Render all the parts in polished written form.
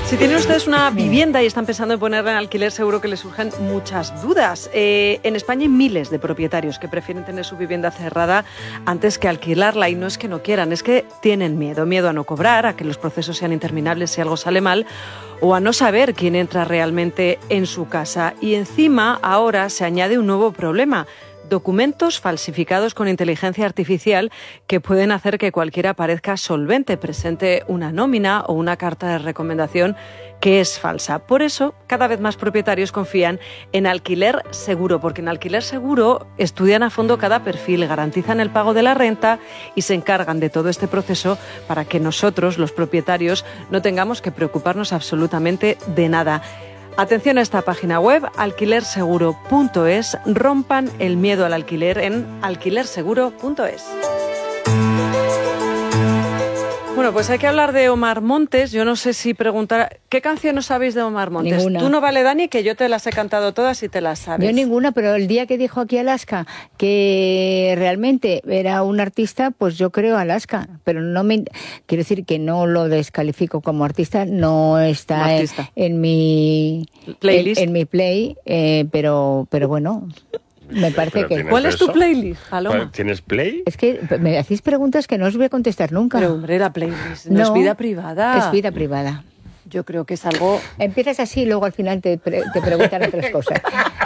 Si tienen ustedes una vivienda y están pensando en ponerla en alquiler, seguro que les surgen muchas dudas. En España hay miles de propietarios que prefieren tener su vivienda cerrada antes que alquilarla, y no es que no quieran, es que tienen miedo a no cobrar, a que los procesos sean interminables si algo sale mal, o a no saber quién entra realmente en su casa. Y encima ahora se añade un nuevo problema: documentos falsificados con inteligencia artificial que pueden hacer que cualquiera parezca solvente, presente una nómina o una carta de recomendación que es falsa. Por eso, cada vez más propietarios confían en Alquiler Seguro, porque en Alquiler Seguro estudian a fondo cada perfil, garantizan el pago de la renta y se encargan de todo este proceso para que nosotros, los propietarios, no tengamos que preocuparnos absolutamente de nada. Atención a esta página web, alquilerseguro.es. Rompan el miedo al alquiler en alquilerseguro.es. Bueno, pues hay que hablar de Omar Montes. Yo no sé si preguntar... ¿Qué canción os sabéis de Omar Montes? Ninguna. Tú no, vale, Dani, que yo te las he cantado todas y te las sabes. Yo ninguna, pero el día que dijo aquí Alaska que realmente era un artista, pues yo creo Alaska. Pero no me... Quiero decir que no lo descalifico como artista, no está en mi... playlist. En mi play, pero bueno... Me parece que... ¿Cuál es tu playlist, Paloma? ¿Tienes play? Es que me hacéis preguntas que no os voy a contestar nunca. Pero, hombre, la playlist no es vida privada. Es vida privada. Yo creo que es algo... Empiezas así y luego al final te preguntan otras cosas.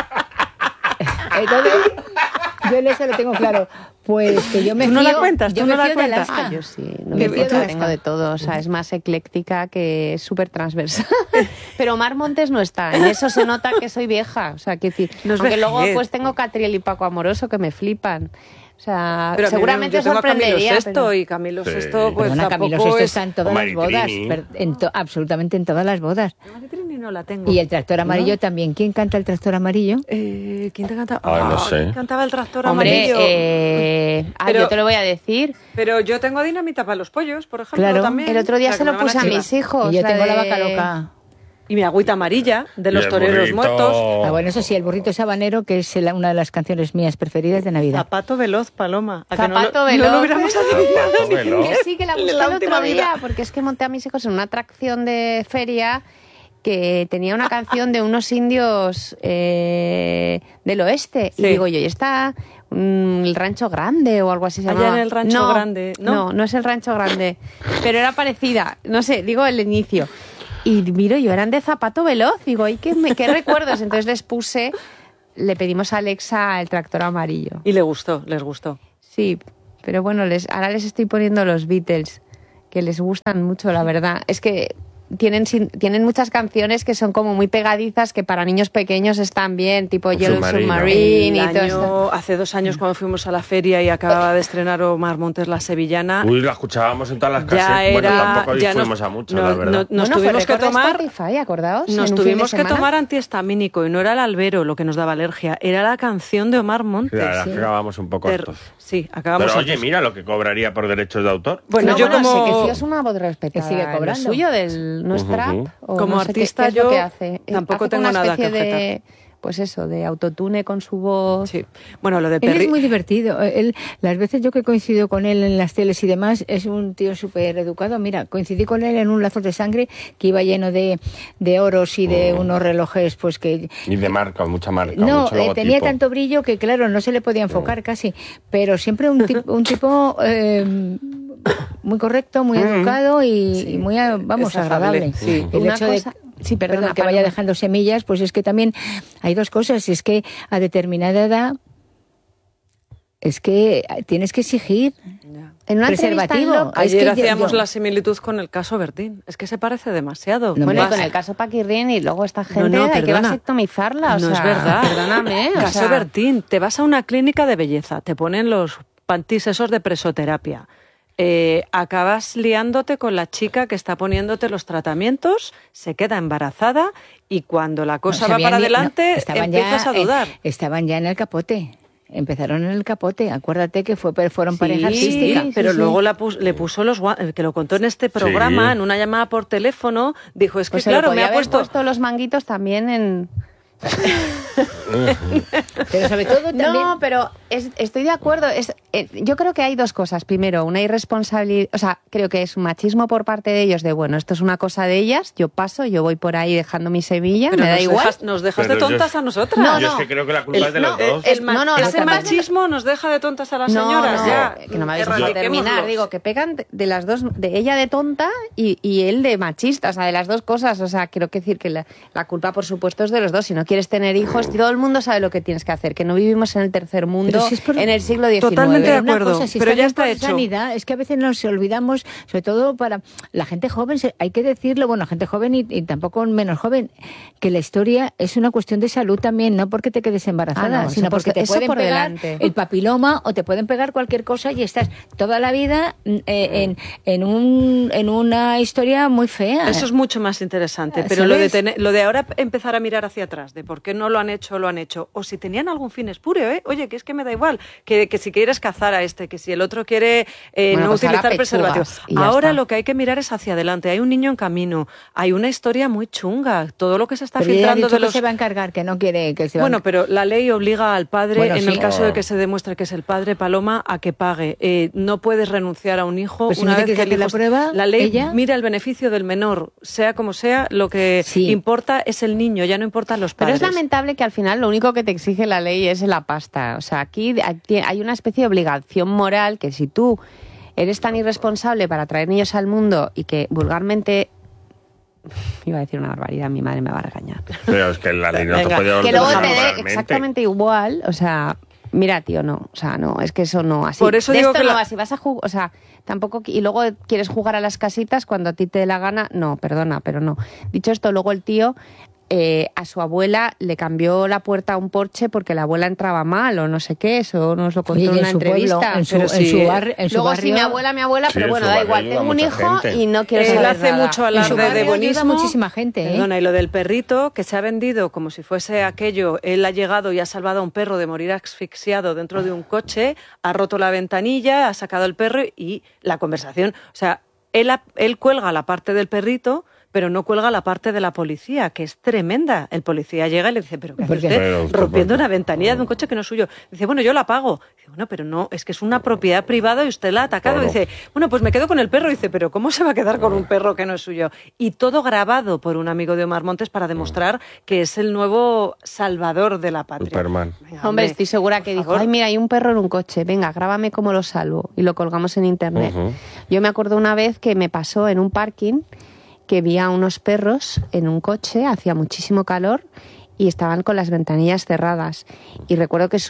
Entonces, yo en eso lo tengo claro. Pues que yo me ¿Tú fío... no la cuentas? ¿Tú no la cuentas? Yo sí. No me fío, tengo de todo. O sea, es más ecléctica, que es súper transversal. Pero Omar Montes no está. En eso se nota que soy vieja. O sea, que decir... No es aunque vejez. luego pues tengo Catriel y Paco Amoroso que me flipan. O sea, pero seguramente yo tengo sorprendería. A Camilo VI, y Camilo VI pues Perdona, Camilo tampoco VI es... está en todas las bodas. Absolutamente en todas las bodas. No la tengo. Y el tractor amarillo también. ¿Quién canta el tractor amarillo? ¿Quién te canta? No sé. ¿Quién cantaba el tractor Hombre, amarillo? yo te lo voy a decir. Pero yo tengo Dinamita para los pollos, por ejemplo, Claro. también. El otro día O sea, se que lo me van puse a chivar. mis hijos. Y yo tengo la de- vaca loca. Y mi agüita amarilla, de Y los el toreros burrito. muertos. Ah, bueno, eso sí, el burrito sabanero, que es una de las canciones mías preferidas de Navidad. Zapato veloz, Paloma. ¿A que Zapato no lo veloz. hubiéramos Zapato veloz. Que sí, que la busqué La el última otro día, vida. porque es que monté a mis hijos en una atracción de feria que tenía una canción de unos indios del oeste. Sí. Y digo yo, ¿y está el Rancho Grande o algo así se Allá llamaba? en el Rancho Grande, ¿no? No es el Rancho Grande, pero era parecida. No sé, digo el inicio. Y miro yo, eran de Zapato Veloz. Digo, ¿y qué recuerdos? Entonces le pedimos a Alexa el tractor amarillo. Y les gustó. Sí, pero bueno, ahora les estoy poniendo los Beatles, que les gustan mucho, la verdad. Es que tienen muchas canciones que son como muy pegadizas, que para niños pequeños están bien, tipo Yellow Submarine y todo esto. Hace 2 años, cuando fuimos a la feria y acababa de estrenar Omar Montes La Sevillana, Uy, la escuchábamos en todas las casas. ya era... Bueno, tampoco ya fuimos a muchas, la verdad. Nos Bueno, tuvimos que fue récord de tomar... Spotify, ¿acordaos? Nos En un fin de tuvimos que semana. tomar antihistamínico, y no era el albero lo que nos daba alergia, era la canción de Omar Montes. La verdad es que acabamos un poco hartos. Sí, acabamos Pero oye, hartos. mira lo que cobraría por derechos de autor. Bueno, No, yo bueno, como... sé que sí es una voz respetada. Que sigue Lo cobrando. suyo no es trap. O Como no sé artista qué es lo yo que hace. tampoco Hace tengo una nada que especie objetar. de, pues eso, de autotune con su voz. Sí. Bueno, lo de Él es Perry... muy divertido. Las veces yo que coincido con él en las teles y demás, es un tío súper educado. Mira, coincidí con él en un lazo de sangre que iba lleno de oros y de unos relojes, pues que... Y de marca, mucha marca, No, mucho logotipo. tenía tanto brillo que, claro, no se le podía enfocar casi. Pero siempre un tipo muy correcto, muy educado y muy, vamos, es afable, agradable. sí. El Una hecho cosa- Sí, perdona, que vaya Paloma. dejando semillas, pues es que también hay dos cosas. Es que a determinada edad es que tienes que exigir En una entrevista preservativo. en Loca- Es Ayer que hacíamos yo- la similitud con el caso Bertín. Es que se parece demasiado. No, Bueno, y Vas- con el caso Paquirrín y luego esta gente no, hay que perdona. vasectomizarla. O No sea, es verdad. Perdóname. o Caso sea, Bertín, te vas a una clínica de belleza, te ponen los pantis esos de presoterapia. Acabas liándote con la chica que está poniéndote los tratamientos, se queda embarazada y cuando la cosa no va sabían para ni- adelante no, estaban empiezas ya, a dudar. estaban ya en el capote. Empezaron en el capote. Acuérdate que fueron pareja Sí, artística. pero Sí, luego sí. le puso los que lo contó en este programa, Sí. en una llamada por teléfono, dijo, es que pues se le claro, me podía ha haber puesto... los manguitos también en... Pero sobre todo también... No, pero Estoy de acuerdo. Yo creo que hay dos cosas. Primero, una irresponsabilidad, o sea, creo que es un machismo por parte de ellos de, bueno, esto es una cosa de ellas, yo paso, yo voy por ahí dejando mi semilla, pero me da igual. Nos dejas de tontas a nosotras. No, yo es que creo que la culpa es de los dos. Ese machismo nos deja de tontas a las señoras. Ya, que no me habéis dejado terminar. Digo, que pecan de las dos, de ella de tonta y él de machista, o sea, de las dos cosas. O sea, quiero decir que la culpa, por supuesto, es de los dos. Si no quieres tener hijos, todo el mundo sabe lo que tienes que hacer, que no vivimos en el tercer mundo, en el siglo XIX. Totalmente de acuerdo, cosa, si pero ya está hecho. Sanidad, es que a veces nos olvidamos, sobre todo para la gente joven, hay que decirlo, bueno, gente joven y tampoco menos joven, que la historia es una cuestión de salud también, no porque te quedes embarazada, sino porque te pueden pegar el papiloma o te pueden pegar cualquier cosa y estás toda la vida en una historia muy fea. Eso es mucho más interesante, pero lo de ahora empezar a mirar hacia atrás, de por qué no lo han hecho, o si tenían algún fin espurio, oye, que es que me da igual, que si quieres cazar a que si el otro quiere no utilizar preservativos. Ahora lo que hay que mirar es hacia adelante, hay un niño en camino, hay una historia muy chunga, todo lo que se está filtrando de los... se va a encargar, que no quiere que se Bueno, pero la ley obliga al padre, el caso de que se demuestre que es el padre, Paloma, a que pague. No puedes renunciar a un hijo pues una si vez que el hijo... la prueba, la ley ella... mira el beneficio del menor, sea como sea, lo que importa es el niño, ya no importan los padres. Pero es lamentable que al final lo único que te exige la ley es la pasta. O sea, aquí hay una especie de obligación moral que si tú eres tan irresponsable para traer niños al mundo y que vulgarmente... Iba a decir una barbaridad, mi madre me va a regañar. Pero es que la ley no te puede ordenar que luego te dé moralmente. exactamente igual, o sea... Mira, tío, no, o sea, no, es que eso no, así. Por eso de digo esto que no, si vas a jugar, o sea, tampoco, y luego quieres jugar a las casitas cuando a ti te dé la gana, no, perdona, pero no. Dicho esto, luego el tío a su abuela le cambió la puerta a un porche porque la abuela entraba mal o no sé qué, eso nos lo contó en una entrevista. Pueblo, en su barrio, luego sí, mi abuela, sí, pero bueno, da igual, tengo un hijo gente. Y no quiero saber él hace nada. mucho alarde de bonismo. Muchísima gente, Perdona, y lo del perrito que se ha vendido como si fuese aquello, él ha llegado y ha salvado a un perro de morir asfixiado dentro de un coche, ha roto la ventanilla, ha sacado el perro y la conversación, o sea, él cuelga la parte del perrito, pero no cuelga la parte de la policía, que es tremenda. El policía llega y le dice, ¿pero qué hace usted? Rompiendo una ventanilla de un coche que no es suyo. Dice, bueno, yo la pago. Dice, bueno, pero no, es que es una propiedad privada y usted la ha atacado. Claro. Dice, bueno, pues me quedo con el perro. Dice, pero ¿cómo se va a quedar con un perro que no es suyo? Y todo grabado por un amigo de Omar Montes para demostrar que es el nuevo salvador de la patria. Superman. Venga, hombre, estoy segura que dijo, ay, mira, hay un perro en un coche, venga, grábame cómo lo salvo. Y lo colgamos en internet. Yo me acuerdo una vez que me pasó en un parking que vi a unos perros en un coche, hacía muchísimo calor y estaban con las ventanillas cerradas. Y recuerdo que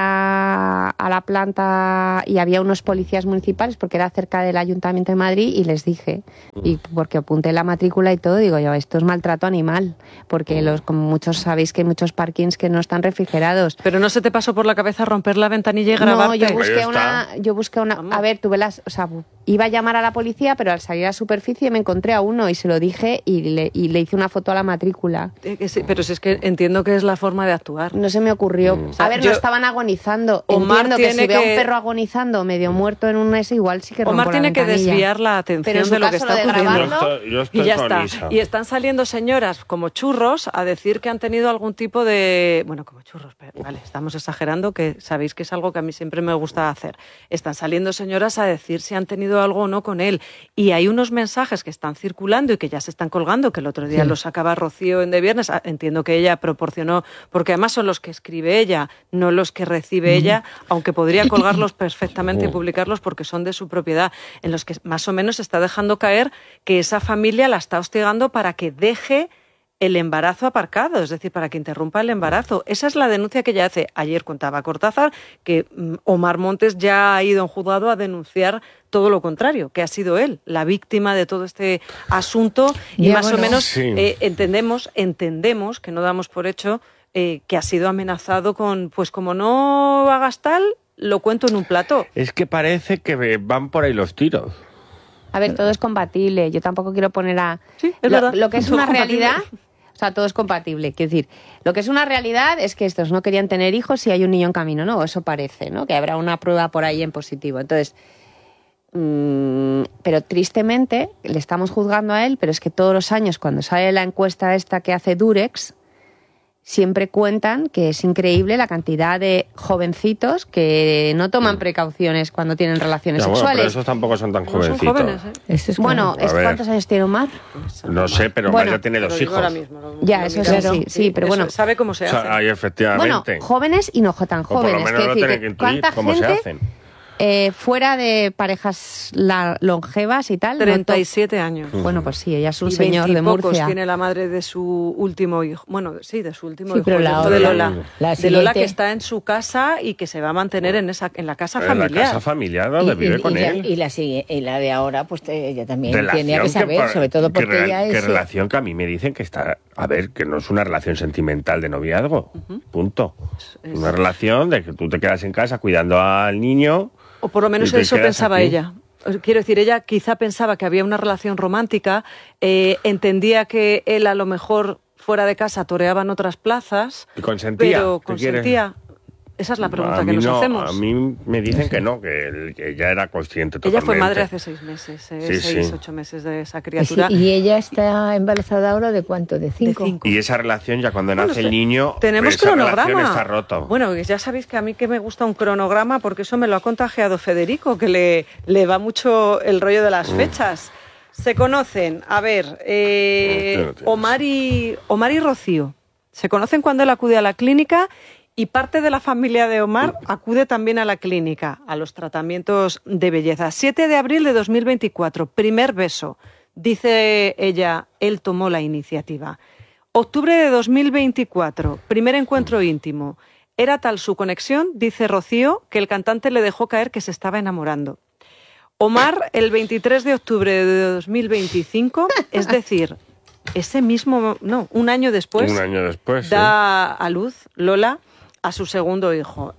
subía a la planta y había unos policías municipales porque era cerca del Ayuntamiento de Madrid y les dije, y porque apunté la matrícula y todo, digo yo, esto es maltrato animal, porque como muchos sabéis que hay muchos parkings que no están refrigerados. Pero ¿no se te pasó por la cabeza romper la ventanilla y grabarte? No, yo busqué una, a ver, iba a llamar a la policía, pero al salir a la superficie me encontré a uno y se lo dije y le hice una foto a la matrícula. Sí, pero si es que entiendo que es la forma de actuar. No se me ocurrió. A ver, no estaban agonizando. Entiendo que si veo a un perro agonizando, medio muerto en un ese, igual sí que rompo Omar tiene que desviar la atención de lo que está ocurriendo. Yo estoy y ya con está. Isa. Y están saliendo señoras como churros a decir que han tenido algún tipo de... Bueno, como churros, pero vale, estamos exagerando, que sabéis que es algo que a mí siempre me gusta hacer. Están saliendo señoras a decir si han tenido algo o no con él. Y hay unos mensajes que están circulando y que ya se están colgando, que el otro día los sacaba Rocío en De Viernes. Entiendo que ella proporcionó, porque además son los que escribe ella, no los que recibe ella, aunque podría colgarlos perfectamente y publicarlos porque son de su propiedad, en los que más o menos está dejando caer que esa familia la está hostigando para que deje el embarazo aparcado, es decir, para que interrumpa el embarazo. Esa es la denuncia que ella hace. Ayer contaba Cortázar que Omar Montes ya ha ido a un juzgado a denunciar todo lo contrario, que ha sido él la víctima de todo este asunto y ya, más o menos entendemos que no damos por hecho que ha sido amenazado con, pues como no hagas tal, lo cuento en un plató. Es que parece que van por ahí los tiros. A ver, todo es compatible. Yo tampoco quiero poner a... Sí, es verdad. Lo que es una realidad... O sea, todo es compatible. Quiero decir, lo que es una realidad es que estos no querían tener hijos y hay un niño en camino, ¿no? Eso parece, ¿no? Que habrá una prueba por ahí en positivo. Entonces... pero tristemente le estamos juzgando a él, pero es que todos los años cuando sale la encuesta esta que hace Durex, siempre cuentan que es increíble la cantidad de jovencitos que no toman precauciones cuando tienen relaciones Bueno, sexuales. pero esos tampoco son tan No son jovencitos. jóvenes, ¿eh? Esto es Bueno, A ver. ¿cuántos años tiene Omar? No sé, pero Bueno, Omar ya tiene Lo 2 digo hijos. ahora mismo, Ya, eso miro. sí, pero eso, bueno. sabe cómo se O sea, hace. ahí efectivamente. Bueno, jóvenes y no tan o por jóvenes. lo menos Quiero lo decir tienen que que intuir ¿cuánta cómo se gente, hacen. fuera de parejas longevas y tal? 37 años. Bueno, pues sí, ella es un Y señor de 20 y pocos Murcia. tiene la madre de su último hijo. Bueno, sí, de su último Sí, hijo. pero el la hijo otra- de Lola. la De Lola, siguiente- que está en su casa y que se va a mantener en la casa En familiar. la casa familiar donde vive con él. Y la de ahora, pues ella también Relación tenía que saber, pa- sobre todo que porque ella que es... relación que a mí me dicen que está... A ver, que no es una relación sentimental de noviazgo. Punto. Una relación de que tú te quedas en casa cuidando al niño... O por lo menos y te eso quedas pensaba aquí. ella. Quiero decir, ella quizá pensaba que había una relación romántica, entendía que él a lo mejor fuera de casa toreaba en otras plazas, ¿Y consentía? pero ¿Qué quieres? consentía. Esa es la pregunta A que mí nos no, hacemos. A mí me dicen que no, que ella era consciente Ella totalmente. fue madre hace 6 meses, Sí, 6, sí. 8 meses de esa Sí, criatura. y ella está embarazada ahora ¿de cuánto? ¿De 5? 5. Y esa relación ya cuando Bueno, nace el niño, tenemos esa relación cronograma. está roto. Bueno, ya sabéis que a mí que me gusta un cronograma porque eso me lo ha contagiado Federico, que le va mucho el rollo de las fechas. Se conocen, a ver, No tienes. Omar y Rocío. Se conocen cuando él acude a la clínica y parte de la familia de Omar acude también a la clínica, a los tratamientos de belleza. 7 de abril de 2024, primer beso. Dice ella, él tomó la iniciativa. Octubre de 2024, primer encuentro íntimo. Era tal su conexión, dice Rocío, que el cantante le dejó caer que se estaba enamorando. Omar, el 23 de octubre de 2025, es decir, un año después, Un año después, sí. da a luz Lola a su segundo hijo.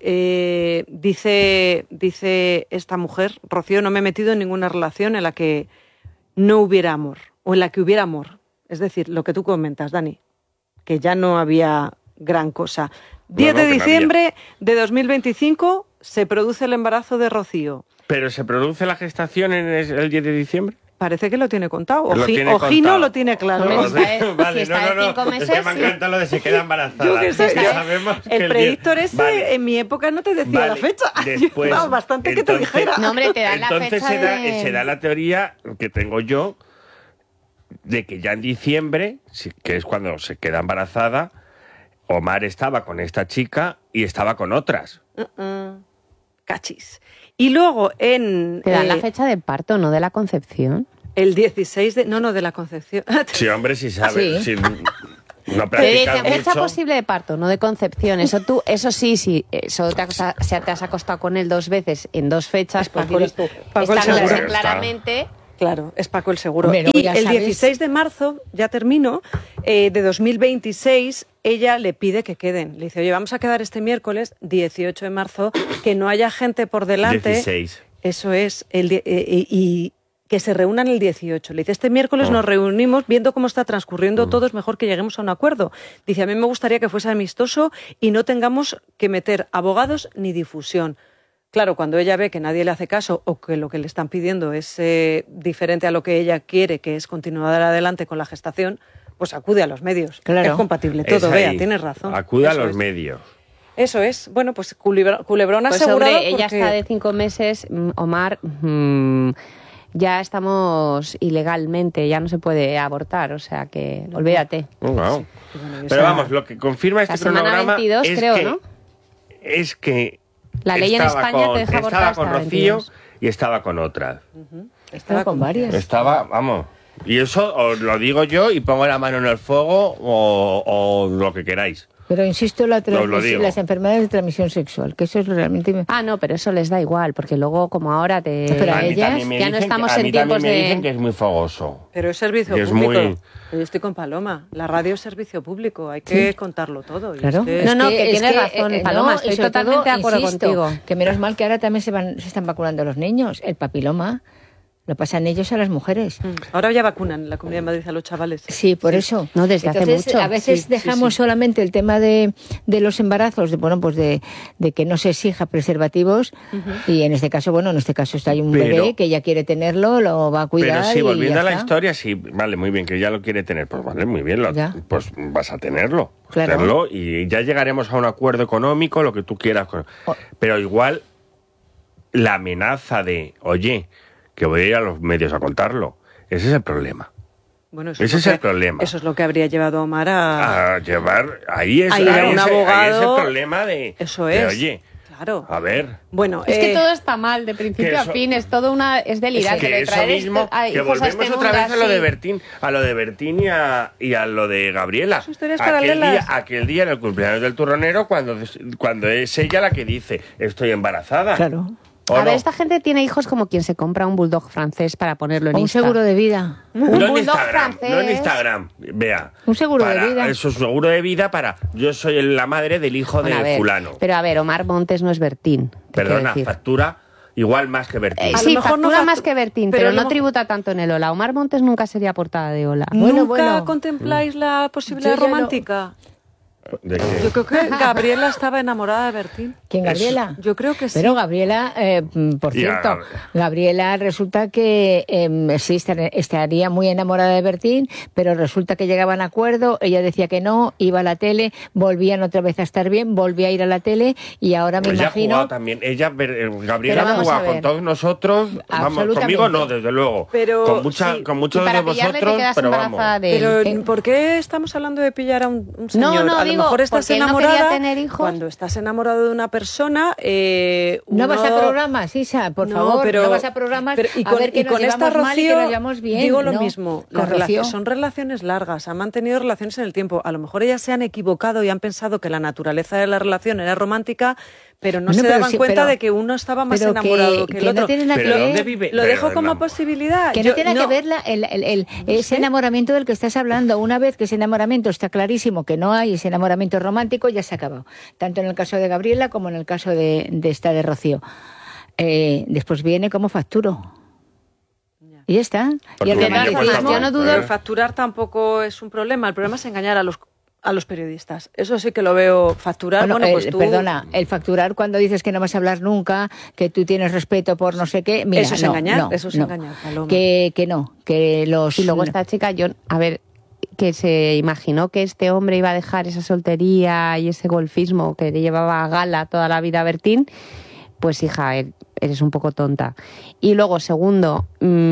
Dice esta mujer, Rocío, no me he metido en ninguna relación en la que no hubiera amor, o en la que hubiera amor. Es decir, lo que tú comentas, Dani, que ya no había gran cosa. 10 de que no diciembre de 2025 se produce el embarazo de Rocío. ¿Pero se produce la gestación en el 10 de diciembre? Parece que lo tiene contado. Lo tiene Ojino contado. lo tiene claro. Hombre, Vale, si está de 5 meses, Es que me sí. encanta lo de se queda embarazada. Yo qué sé, Ya yo- sabemos que el predictor día- ese Vale. en mi época no te decía Vale, la fecha. después, Vamos, bastante que te entonces- dijera. No, hombre, te dan la Entonces fecha de... se da la teoría que tengo yo de que ya en diciembre, que es cuando se queda embarazada, Omar estaba con esta chica y estaba con otras. Cachis. Y luego en Te dan la fecha de parto, no de la concepción. el 16 de... No, de la concepción. Sí, hombre, sí sabe. Sí. Sí, no Te practicas dicen fecha mucho. posible de parto, no de concepción. Eso sí, eso te has acostado con él 2 veces en 2 fechas, pues Paco el- dices tú, Paco el está seguro. claro, claramente. Claro, es Paco el seguro. Hombre, Y ya el sabes. 16 de marzo, ya termino, de 2026, ella le pide que queden. Le dice, oye, vamos a quedar este miércoles, 18 de marzo, que no haya gente por delante. 16. Eso es, y que se reúnan el 18. Le dice, este miércoles nos reunimos viendo cómo está transcurriendo todo, es mejor que lleguemos a un acuerdo. Dice, a mí me gustaría que fuese amistoso y no tengamos que meter abogados ni difusión. Claro, cuando ella ve que nadie le hace caso o que lo que le están pidiendo es diferente a lo que ella quiere, que es continuar adelante con la gestación, pues acude a los medios. Claro. Es compatible Es todo, ahí. Bea, tienes razón. Acude a Eso los es. medios. Eso es. Bueno, pues culebrón Pues asegurado hombre, ella porque- está de 5 meses, Omar, ya estamos ilegalmente, ya no se puede abortar, o sea que olvídate. Wow. Bueno, y Pero esa- vamos, lo que confirma este La semana cronograma 22 es creo, que, ¿no? es que La ley en estaba España te deja abortar estaba con hasta Rocío 22. y estaba con otras. Estaba con varias. Estaba, vamos. Y eso os lo digo yo y pongo la mano en el fuego o lo que queráis. Pero insisto, Os lo digo. las enfermedades de transmisión sexual, que eso es realmente... Ah, no, pero eso les da igual, porque luego como ahora Pero a mí ellas también me ya no dicen estamos a mí en también tiempos me de... dicen que es muy fogoso. Pero es servicio Y es público. muy- Yo estoy con Paloma. La radio es servicio público. Hay que contarlo todo. Y Claro. es que- No, no, que es tienes razón, Paloma, y estoy sobre totalmente de acuerdo insisto, contigo. Que menos mal que ahora también se están vacunando los niños. El papiloma, Lo pasan ellos a las mujeres. Ahora ya vacunan en la Comunidad de Madrid a los chavales. Sí, por eso. No, desde hace mucho. A veces dejamos solamente el tema de los embarazos, de que no se exija preservativos, y en este caso está ahí un bebé que ya quiere tenerlo, lo va a cuidar. Pero sí, volviendo a la está. historia, sí, vale, muy bien, que ya lo quiere tener, pues vale, muy bien, pues vas a tenerlo. Claro. Tenerlo, y ya llegaremos a un acuerdo económico, lo que tú quieras. Pero igual, la amenaza de, oye, que voy a ir a los medios a contarlo, ese es el problema. Bueno, ese es el problema. Eso es lo que habría llevado a Omar a llevar, ahí es un abogado. Ahí es el problema de, eso es. De, oye, claro. A ver. Bueno, es que todo está mal, de principio a fin, es todo es delirante. Que eso mismo, que volvemos otra vez a lo de Bertín, y a lo de Gabriela. Aquel día en el cumpleaños del turronero, cuando es ella la que dice, estoy embarazada. Claro. A ver, esta gente tiene hijos como quien se compra un bulldog francés para ponerlo en un Insta. seguro de vida. No en Instagram, vea. Un seguro de vida. Eso es un seguro de vida para... Yo soy la madre del hijo de fulano. Pero a ver, Omar Montes no es Bertín. Perdona, factura igual más que Bertín. Sí, factura más que Bertín, pero no tributa tanto en el Ola. Omar Montes nunca sería portada de Ola. ¿Nunca contempláis la posibilidad romántica? Yo creo que Gabriela estaba enamorada de Bertín. ¿Quién, Gabriela? Yo creo que sí. Pero Gabriela, por cierto, Gabriela resulta que sí estaría muy enamorada de Bertín, pero resulta que llegaban a acuerdo, ella decía que no, iba a la tele, volvían otra vez a estar bien, volvía a ir a la tele y ahora me imagino... Ha también, Gabriela ha jugado con todos nosotros, vamos, conmigo no, desde luego, pero, con muchos de vosotros, pero vamos. Pero ¿por qué estamos hablando de pillar a un señor? No, a lo mejor estás enamorada. No quería tener hijos. Cuando estás enamorado de una persona, no vas a programas, Isa, por favor, no vas a programas. Y con esta Rocío, bien, digo lo mismo. Son relaciones largas, han mantenido relaciones en el tiempo. A lo mejor ellas se han equivocado y han pensado que la naturaleza de la relación era romántica, pero no se daban cuenta de que uno estaba más enamorado que el otro. No tiene nada que ver. Lo dejo como posibilidad. Que no tiene que ver ese enamoramiento del que estás hablando. Una vez que ese enamoramiento está clarísimo que no hay ese enamoramiento romántico, ya se ha acabado. Tanto en el caso de Gabriela como en el caso de esta de Rocío. Después viene como facturo. Y ya está. Y el yo no dudo en facturar tampoco es un problema. El problema es engañar a los periodistas. Eso sí que lo veo facturar. Pues tú... Perdona, el facturar cuando dices que no vas a hablar nunca, que tú tienes respeto por no sé qué... Mira, eso es engañar, Paloma. Que no, que los... Y luego esta chica, que se imaginó que este hombre iba a dejar esa soltería y ese golfismo que le llevaba a gala toda la vida a Bertín, pues hija, eres un poco tonta. Y luego, segundo,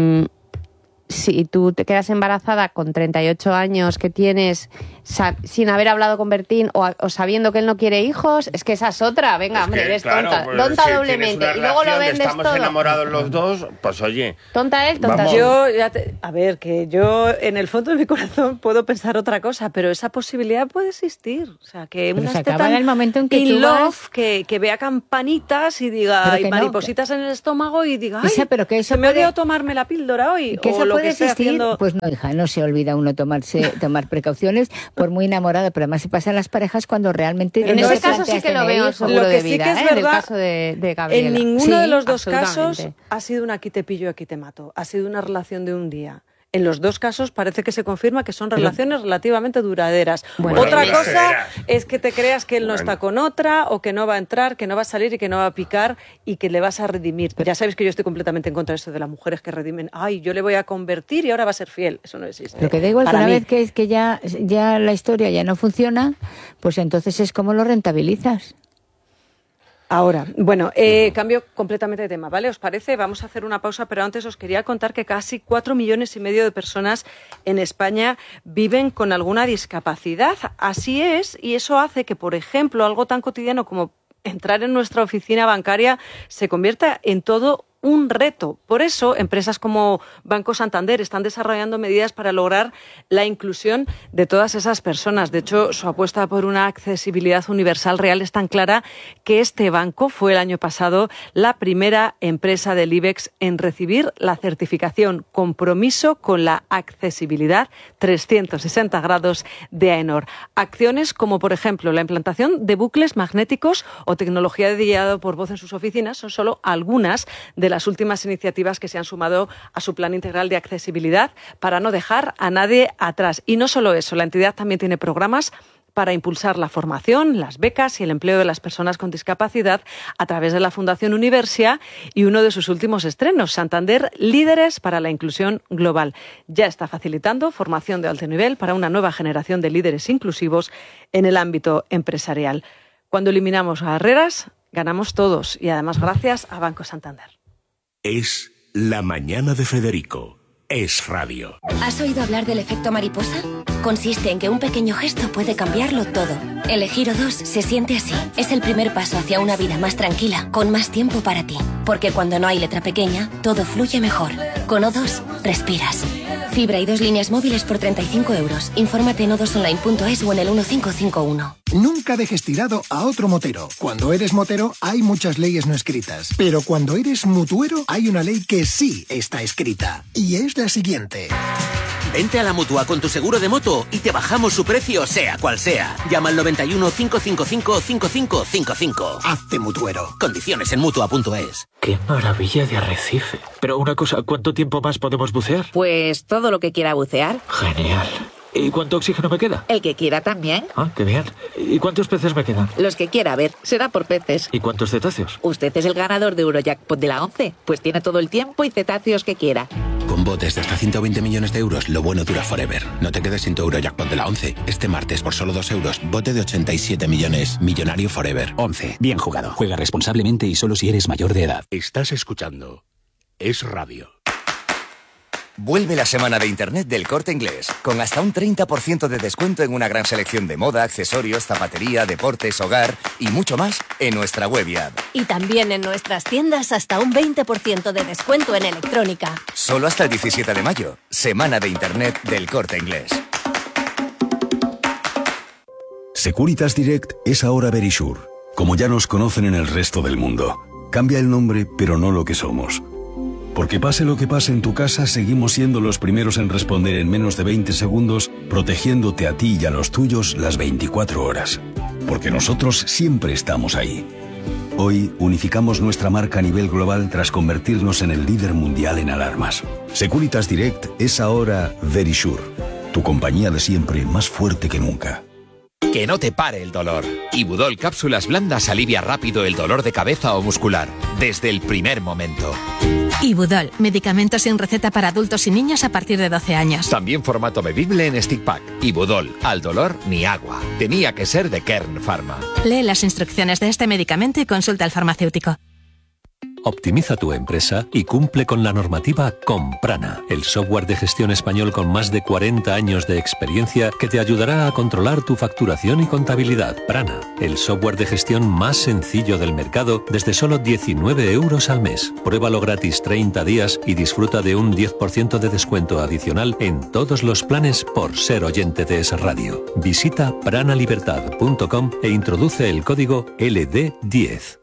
si tú te quedas embarazada con 38 años que tienes sin haber hablado con Bertín o sabiendo que él no quiere hijos, es que esa es otra. Venga, hombre, eres tonta. Tonta si doblemente. Y luego lo vendes estamos todo. Enamorados los dos, pues oye. Tonta él, tonta yo. A ver, que yo en el fondo de mi corazón puedo pensar otra cosa, pero esa posibilidad puede existir. O sea, que una esté tan en el momento en que in love, que vea campanitas y diga, hay maripositas en el estómago y diga, ay, pero que eso me he olvidado tomarme la píldora hoy. Que eso puede existir. Pues no, hija, no se olvida uno tomar precauciones por muy enamorado, pero además se pasan las parejas cuando realmente... En ese caso sí que lo veo seguro de vida, sí que es verdad, en el caso de Gabriela. En ninguno de los dos casos ha sido un aquí te pillo, aquí te mato. Ha sido una relación de un día. En los dos casos parece que se confirma que son relaciones relativamente duraderas. Otra cosa es que te creas que él no está con otra, o que no va a entrar, que no va a salir y que no va a picar y que le vas a redimir. Ya sabéis que yo estoy completamente en contra de esto de las mujeres que redimen. Ay, yo le voy a convertir y ahora va a ser fiel. Eso no existe. Pero que da igual, que una vez que ya la historia ya no funciona, pues entonces es como lo rentabilizas. Ahora, cambio completamente de tema, ¿vale? ¿Os parece? Vamos a hacer una pausa, pero antes os quería contar que casi 4,5 millones de personas en España viven con alguna discapacidad. Así es, y eso hace que, por ejemplo, algo tan cotidiano como entrar en nuestra oficina bancaria se convierta en todo un reto. Por eso, empresas como Banco Santander están desarrollando medidas para lograr la inclusión de todas esas personas. De hecho, su apuesta por una accesibilidad universal real es tan clara que este banco fue el año pasado la primera empresa del IBEX en recibir la certificación Compromiso con la Accesibilidad 360 grados de AENOR. Acciones como, por ejemplo, la implantación de bucles magnéticos o tecnología de guiado por voz en sus oficinas son solo algunas de de las últimas iniciativas que se han sumado a su plan integral de accesibilidad para no dejar a nadie atrás. Y no solo eso, la entidad también tiene programas para impulsar la formación, las becas y el empleo de las personas con discapacidad a través de la Fundación Universia y uno de sus últimos estrenos, Santander Líderes para la Inclusión Global. Ya está facilitando formación de alto nivel para una nueva generación de líderes inclusivos en el ámbito empresarial. Cuando eliminamos barreras, ganamos todos y además gracias a Banco Santander. Es la mañana de Federico. Es radio. ¿Has oído hablar del efecto mariposa? Consiste en que un pequeño gesto puede cambiarlo todo. Elegir O2 se siente así. Es el primer paso hacia una vida más tranquila, con más tiempo para ti. Porque cuando no hay letra pequeña, todo fluye mejor. Con O2, respiras. Fibra y 2 líneas móviles por 35 euros. Infórmate en o2online.es o en el 1551. Nunca dejes tirado a otro motero. Cuando eres motero hay muchas leyes no escritas. Pero cuando eres mutuero hay una ley que sí está escrita. Y es la siguiente. Vente a la Mutua con tu seguro de moto y te bajamos su precio sea cual sea. Llama al 91 555 5555. Hazte mutuero. Condiciones en Mutua.es. ¡Qué maravilla de arrecife! Pero una cosa, ¿cuánto tiempo más podemos bucear? Pues todo lo que quiera bucear. Genial. ¿Y cuánto oxígeno me queda? El que quiera también. Ah, qué bien. ¿Y cuántos peces me quedan? Los que quiera, a ver, será por peces. ¿Y cuántos cetáceos? Usted es el ganador de Eurojackpot de la 11, pues tiene todo el tiempo y cetáceos que quiera. Con botes de hasta 120 millones de euros, lo bueno dura forever. No te quedes sin tu Eurojackpot de la 11. Este martes, por solo 2 euros, bote de 87 millones. Millonario forever. 11. Bien jugado. Juega responsablemente y solo si eres mayor de edad. Estás escuchando Es Radio. Vuelve la semana de Internet del Corte Inglés, con hasta un 30% de descuento en una gran selección de moda, accesorios, zapatería, deportes, hogar y mucho más en nuestra web y app. Y también en nuestras tiendas hasta un 20% de descuento en electrónica. Solo hasta el 17 de mayo, semana de Internet del Corte Inglés. Securitas Direct es ahora Verisure, como ya nos conocen en el resto del mundo. Cambia el nombre, pero no lo que somos. Porque pase lo que pase en tu casa, seguimos siendo los primeros en responder en menos de 20 segundos, protegiéndote a ti y a los tuyos las 24 horas. Porque nosotros siempre estamos ahí. Hoy unificamos nuestra marca a nivel global tras convertirnos en el líder mundial en alarmas. Securitas Direct es ahora Verisure, tu compañía de siempre más fuerte que nunca. Que no te pare el dolor. Ibudol Cápsulas Blandas alivia rápido el dolor de cabeza o muscular, desde el primer momento. Ibudol, medicamento sin receta para adultos y niños a partir de 12 años. También formato bebible en stick pack. Ibudol, al dolor ni agua. Tenía que ser de Kern Pharma. Lee las instrucciones de este medicamento y consulta al farmacéutico. Optimiza tu empresa y cumple con la normativa con Prana, el software de gestión español con más de 40 años de experiencia que te ayudará a controlar tu facturación y contabilidad. Prana, el software de gestión más sencillo del mercado desde solo 19 euros al mes. Pruébalo gratis 30 días y disfruta de un 10% de descuento adicional en todos los planes por ser oyente de Es Radio. Visita pranalibertad.com e introduce el código LD10.